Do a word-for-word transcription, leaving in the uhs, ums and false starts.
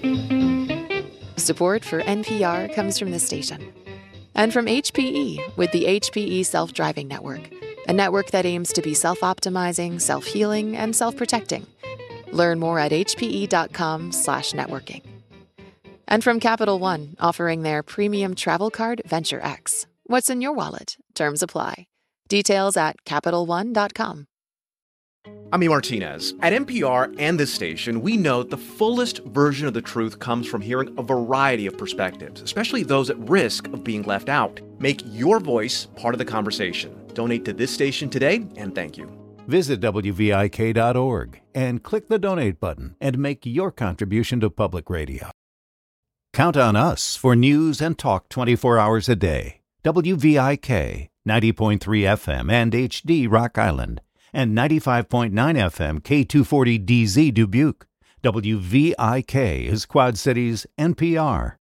Support for N P R comes from this station. And from H P E with the H P E Self-Driving Network, a network that aims to be self-optimizing, self-healing, and self-protecting. Learn more at hpe.com slash networking. And from Capital One, offering their premium travel card, Venture X. What's in your wallet? Terms apply. Details at capital one dot com. I'm E. Martinez. At N P R and this station, we know the fullest version of the truth comes from hearing a variety of perspectives, especially those at risk of being left out. Make your voice part of the conversation. Donate to this station today, and thank you. Visit W V I K dot org and click the donate button and make your contribution to public radio. Count on us for news and talk twenty-four hours a day. W V I K, ninety point three F M and H D Rock Island, and ninety-five point nine F M K two forty D Z Dubuque. W V I K is Quad Cities N P R.